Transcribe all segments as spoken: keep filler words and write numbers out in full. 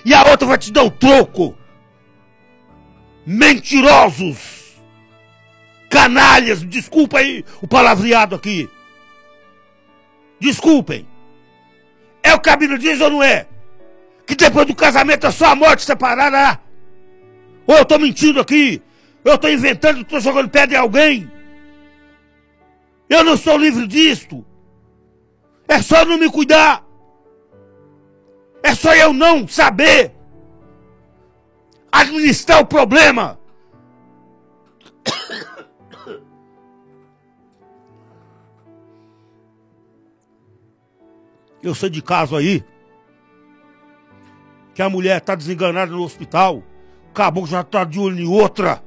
e a outra vai te dar o troco. Mentirosos, canalhas, desculpa aí o palavreado aqui. Desculpem. É o que a Bíblia diz ou não é? Que depois do casamento é só a morte separará. Ou eu estou mentindo aqui? Eu estou inventando, estou jogando pedra em alguém? Eu não sou livre disto. É só não me cuidar. É só eu não saber administrar o problema. Eu sei de caso aí que a mulher está desenganada no hospital, o caboclo já está de olho em outra.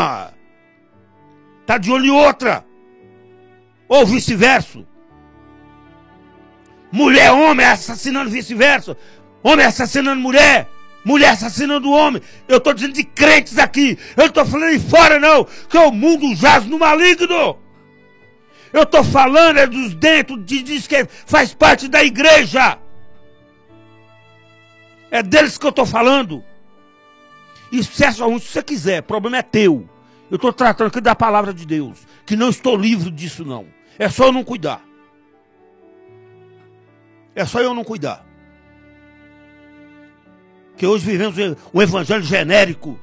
Está de olho em outra. Ou vice-versa. Mulher, homem assassinando vice-versa. Homem assassinando mulher. Mulher assassinando homem. Eu estou dizendo de crentes aqui. Eu não estou falando de fora não. Que o mundo jaz no maligno. Eu estou falando é dos dentro. De, diz que faz parte da igreja. É deles que eu estou falando. E se você quiser, o problema é teu. Eu estou tratando aqui da palavra de Deus. Que não estou livre disso não. É só eu não cuidar. É só eu não cuidar. Que hoje vivemos um evangelho genérico.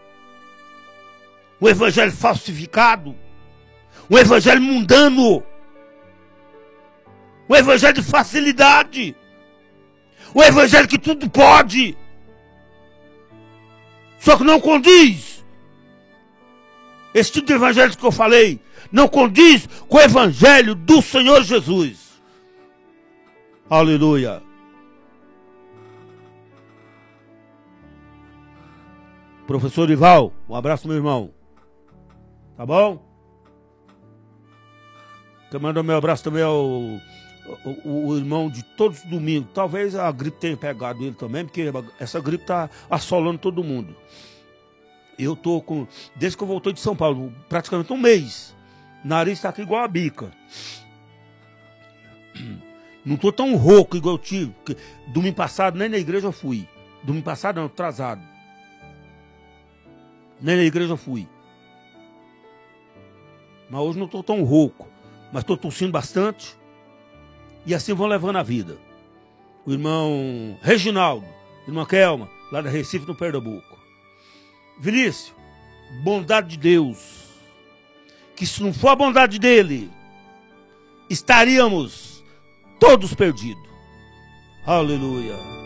Um evangelho falsificado. Um evangelho mundano. Um evangelho de facilidade. Um evangelho que tudo pode. Só que não condiz. Esse tipo de evangelho que eu falei não condiz com o evangelho do Senhor Jesus. Aleluia. Professor Ival, um abraço, meu irmão. Tá bom? Eu mando meu abraço também ao o, o, o irmão de todos os domingos. Talvez a gripe tenha pegado ele também, porque essa gripe tá assolando todo mundo. Eu tô com... Desde que eu voltei de São Paulo, praticamente um mês. Nariz está aqui igual a bica. Não tô tão rouco igual eu tive. Porque domingo passado nem na igreja eu fui. Domingo passado não, atrasado. Nem na igreja eu fui. Mas hoje não tô tão rouco. Mas tô tossindo bastante. E assim vão levando a vida. O irmão Reginaldo, irmã Kelma, lá da Recife, no Pernambuco. Vinícius, bondade de Deus. Que se não for a bondade dele, estaríamos todos perdidos. Aleluia.